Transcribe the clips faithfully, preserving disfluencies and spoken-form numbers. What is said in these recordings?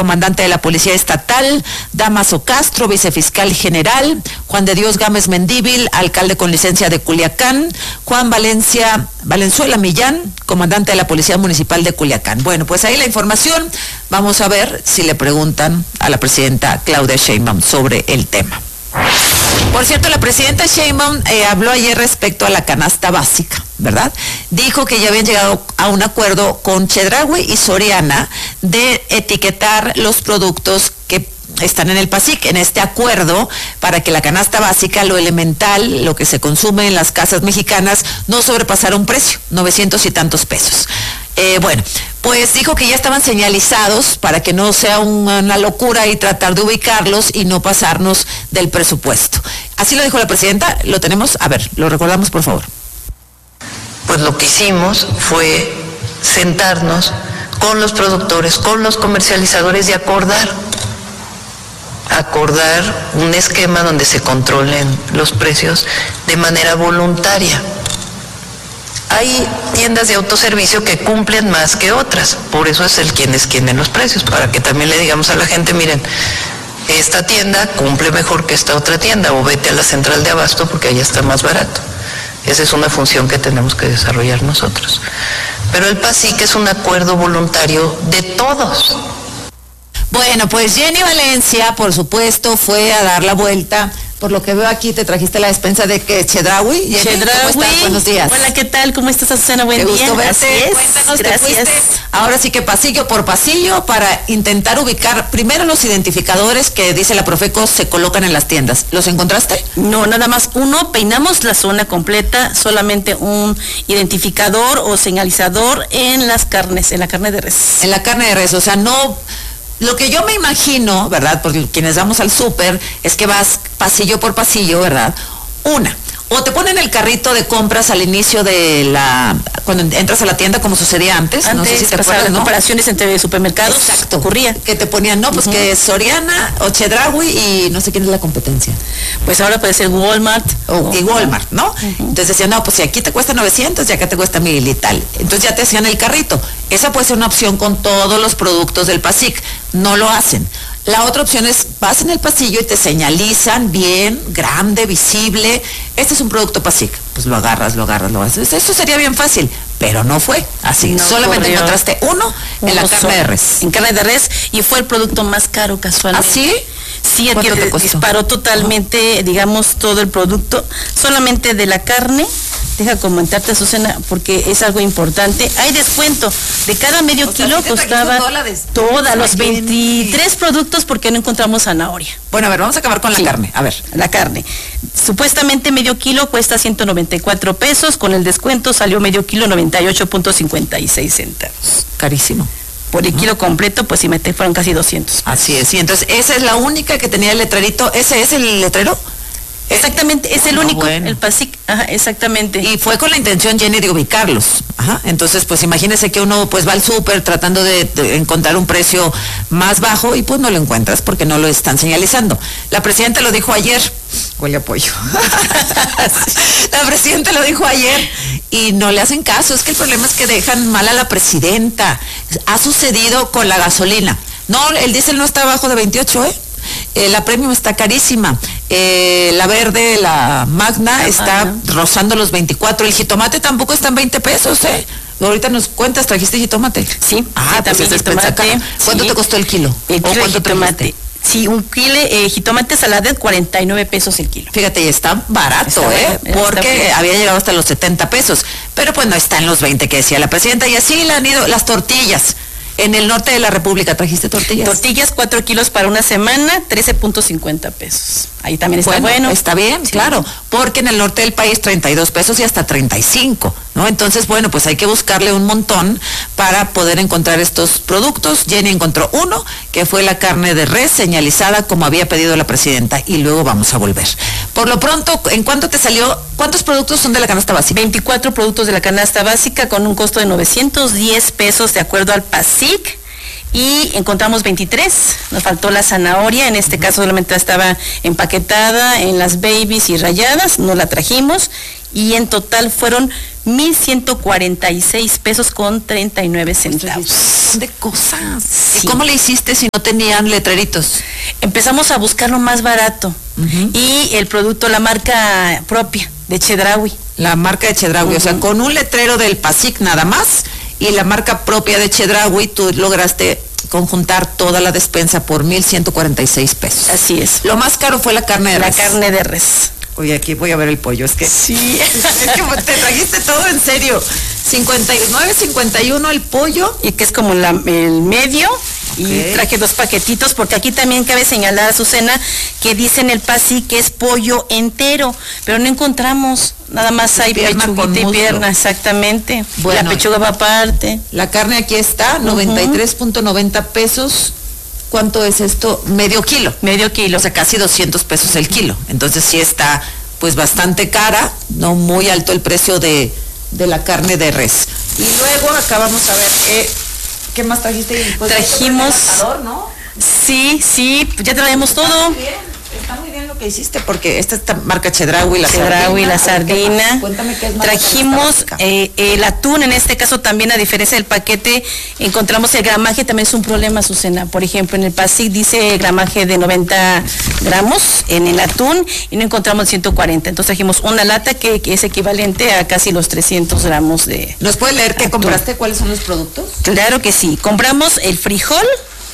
comandante de la Policía Estatal, Damaso Castro, vicefiscal general, Juan de Dios Gámez Mendíbil, alcalde con licencia de Culiacán, Juan Valencia, Valenzuela Millán, comandante de la Policía Municipal de Culiacán. Bueno, pues ahí la información. Vamos a ver si le preguntan a la presidenta Claudia Sheinbaum sobre el tema. Por cierto, la presidenta Sheinbaum eh, habló ayer respecto a la canasta básica, ¿verdad? Dijo que ya habían llegado a un acuerdo con Chedraui y Soriana de etiquetar los productos que están en el PASIC, en este acuerdo, para que la canasta básica, lo elemental, lo que se consume en las casas mexicanas, no sobrepasara un precio, novecientos y tantos pesos. Eh, bueno, pues dijo que ya estaban señalizados para que no sea una locura y tratar de ubicarlos y no pasarnos del presupuesto. Así lo dijo la presidenta, lo tenemos, a ver, lo recordamos por favor. Pues lo que hicimos fue sentarnos con los productores, con los comercializadores y acordar, acordar un esquema donde se controlen los precios de manera voluntaria. Hay tiendas de autoservicio que cumplen más que otras, por eso es el quién es quién en los precios, para que también le digamos a la gente, miren, esta tienda cumple mejor que esta otra tienda, o vete a la central de abasto porque allá está más barato. Esa es una función que tenemos que desarrollar nosotros. Pero el PASIC es un acuerdo voluntario de todos. Bueno, pues Jenny Valencia, por supuesto, fue a dar la vuelta. Por lo que veo aquí, te trajiste la despensa de que Chedraui. Chedraui. ¿Cómo estás? Buenos días. Hola, ¿qué tal? ¿Cómo estás, Azucena? Buen Qué día. gusto verte. Así es. Cuéntanos, gracias. Te fuiste, ahora sí que pasillo por pasillo para intentar ubicar primero los identificadores que dice la Profeco se colocan en las tiendas. ¿Los encontraste? No, nada más uno. Peinamos la zona completa, solamente un identificador o señalizador en las carnes, en la carne de res. En la carne de res, o sea, no... Lo que yo me imagino, ¿verdad? Porque quienes vamos al súper es que vas pasillo por pasillo, ¿verdad? Una, o te ponen el carrito de compras al inicio de la... Cuando entras a la tienda, como sucedía antes. Antes, no sé si te acuerdas, las ¿no? comparaciones entre supermercados. Exacto. Ocurría. Que te ponían, no, pues uh-huh. que Soriana o Chedraui y no sé quién es la competencia. Pues ahora puede ser Walmart. O, y Walmart, ¿no? Uh-huh. Entonces decían, no, pues si aquí te cuesta novecientos y acá te cuesta mil y tal. Entonces ya te hacían el carrito. Esa puede ser una opción con todos los productos del PASIC. No lo hacen. La otra opción es, vas en el pasillo y te señalizan bien, grande, visible, este es un producto PASIC, pues lo agarras, lo agarras, lo haces. Eso sería bien fácil, pero no fue así. No Solamente corrió. Encontraste uno, uno en la carne solo. de res. En carne de res, y fue el producto más caro casualmente. ¿Ah, sí? Sí, el que disparó totalmente, uh-huh. digamos, todo el producto, solamente de la carne. Deja comentarte, Azucena, porque es algo importante. Hay descuento. De cada medio o kilo costaba todas, los veintitrés productos porque no encontramos zanahoria. Bueno, a ver, vamos a acabar con la sí, carne. A ver. La carne. Supuestamente medio kilo cuesta ciento noventa y cuatro pesos. Con el descuento salió medio kilo noventa y ocho punto cincuenta y seis centavos. Carísimo. Por el kilo completo, pues si me te fueron casi doscientos pesos. Así es. Y entonces, esa es la única que tenía el letrerito. ¿Ese es el letrero? Exactamente, es el no, único, bueno. el PASIC, ajá, exactamente. Y fue con la intención, Jenny, de ubicarlos. Ajá. Entonces, pues imagínese que uno pues va al súper tratando de, de encontrar un precio más bajo y pues no lo encuentras porque no lo están señalizando. La presidenta lo dijo ayer. Huele a pollo. La presidenta lo dijo ayer y no le hacen caso. Es que el problema es que dejan mal a la presidenta. Ha sucedido con la gasolina. No, el diésel no está abajo de veintiocho, ¿eh? Eh, la premium está carísima, eh, la verde, la magna la está magna. rozando los veinticuatro, el jitomate tampoco está en veinte pesos, ¿eh? Ahorita nos cuentas, ¿trajiste jitomate? Sí. Ah, sí, también es jitomate. ¿Cuánto sí. te costó el kilo? El kilo ¿O cuánto de jitomate? Sí, un kilo, eh, jitomate salada, cuarenta y nueve pesos el kilo. Fíjate, y está barato, está ¿eh? Barato, porque está había llegado hasta los setenta pesos, pero pues no está en los veinte que decía la presidenta, y así le han ido las tortillas. En el norte de la República, ¿trajiste tortillas? Tortillas, cuatro kilos para una semana, trece punto cincuenta pesos. Ahí también está bueno. bueno. Está bien, sí. Claro, porque en el norte del país treinta y dos pesos y hasta treinta y cinco, ¿no? Entonces, bueno, pues hay que buscarle un montón para poder encontrar estos productos. Jenny encontró uno, que fue la carne de res señalizada como había pedido la presidenta, y luego vamos a volver. Por lo pronto, ¿en cuánto te salió? ¿Cuántos productos son de la canasta básica? veinticuatro productos de la canasta básica con un costo de novecientos diez pesos de acuerdo al PASIC. Y encontramos veintitrés, nos faltó la zanahoria, en este caso solamente estaba empaquetada en las babies y rayadas, no la trajimos, y en total fueron mil ciento cuarenta y seis pesos con treinta y nueve centavos. De cosas. Sí. ¿Y cómo le hiciste si no tenían letreritos? Empezamos a buscar lo más barato uh-huh. y el producto, la marca propia de Chedraui. La marca de Chedraui, uh-huh. o sea, con un letrero del PASIC nada más y la marca propia de Chedraui, tú lograste conjuntar toda la despensa por mil ciento cuarenta y seis pesos. Así es. Lo más caro fue la carne de la res. La carne de res. Oye, aquí voy a ver el pollo, es que... Sí. Es que te trajiste todo en serio. cincuenta y nueve, cincuenta y uno el pollo. Y que es como la, el medio. Okay. Y traje dos paquetitos, porque aquí también cabe señalar, Azucena, que dice en el PASIC que es pollo entero, pero no encontramos, nada más hay pechuguita y pierna, exactamente. Bueno, la pechuga va aparte. La carne aquí está, noventa y tres punto noventa pesos. ¿Cuánto es esto? Medio kilo. Medio kilo. O sea, casi doscientos pesos el kilo. Entonces sí está, pues, bastante cara, no muy alto el precio de, de la carne de res. Y luego acá vamos a ver, eh, ¿qué más trajiste? Pues trajimos, ¿no? Sí, sí, ya traemos todo. Está muy bien, está muy bien lo que hiciste, porque esta es marca Chedraui, la Chedraui, sardina. la sardina. Cuéntame qué es más. Trajimos eh, el atún, en este caso también, a diferencia del paquete, encontramos el gramaje, también es un problema, Azucena. Por ejemplo, en el PASIC dice gramaje de noventa gramos en el atún y no encontramos ciento cuarenta. Entonces trajimos una lata que, que es equivalente a casi los trescientos gramos de ¿Nos puede leer qué atún. compraste? ¿Cuáles son los productos? Claro que sí. Compramos el frijol,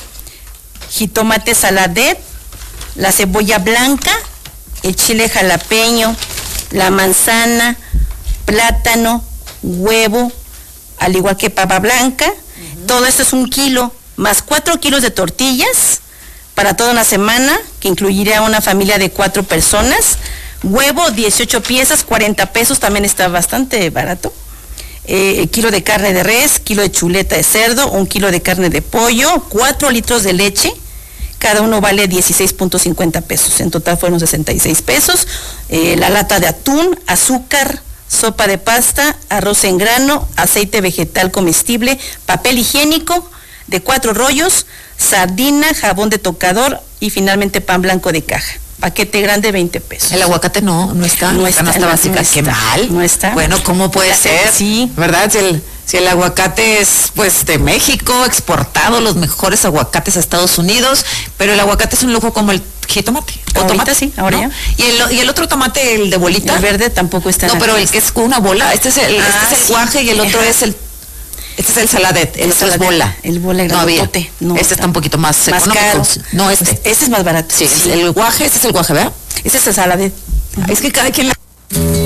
jitomate saladet, la cebolla blanca, el chile jalapeño, la manzana, plátano, huevo, al igual que papa blanca. Uh-huh. Todo esto es un kilo, más cuatro kilos de tortillas para toda una semana, que incluiría una familia de cuatro personas. Huevo, dieciocho piezas, cuarenta pesos, también está bastante barato. Eh, kilo de carne de res, kilo de chuleta de cerdo, un kilo de carne de pollo, cuatro litros de leche. Cada uno vale dieciséis punto cincuenta pesos, en total fueron sesenta y seis pesos, eh, la lata de atún, azúcar, sopa de pasta, arroz en grano, aceite vegetal comestible, papel higiénico de cuatro rollos, sardina, jabón de tocador y finalmente pan blanco de caja. Paquete grande, veinte pesos. El aguacate no, no está. No está. Canasta básica, no está, qué mal. No está. Bueno, ¿cómo puede ser? Sí. ¿Verdad? Si el, si el aguacate es, pues, de México, exportado, los mejores aguacates a Estados Unidos, pero el aguacate es un lujo como el jitomate. O Ahorita tomate, sí, ahora ¿no? ya. Y el, y el otro tomate, el de bolita. El verde tampoco está. No, pero el que es con una bola. Este es el, Ah, este es el sí. guaje y el otro Ajá. es el... Este es el saladet, el, El otro es saladet, bola. el bola no había. grandote, no este está. está un poquito más, Más económico. caro. No, este. Pues este es más barato. Sí, el guaje, este es el guaje, ¿verdad? Este es el saladet. Es que cada quien...